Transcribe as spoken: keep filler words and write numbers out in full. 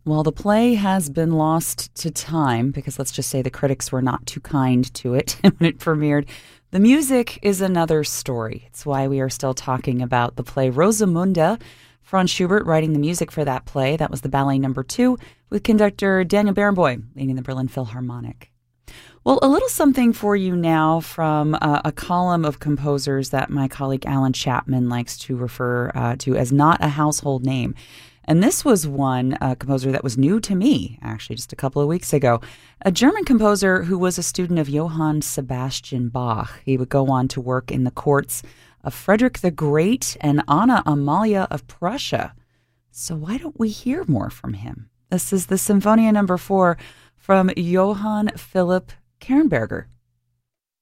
Well, the play has been lost to time because let's just say the critics were not too kind to it when it premiered. The music is another story. It's why we are still talking about the play Rosamunde. Franz Schubert writing the music for that play. That was the ballet number two with conductor Daniel Barenboim leading the Berlin Philharmonic. Well, a little something for you now from uh, a column of composers that my colleague Alan Chapman likes to refer uh, to as not a household name. And this was one uh, composer that was new to me, actually, just a couple of weeks ago. A German composer who was a student of Johann Sebastian Bach. He would go on to work in the courts of Frederick the Great and Anna Amalia of Prussia. So why don't we hear more from him? This is the Symphonia number four from Johann Philipp Kernberger.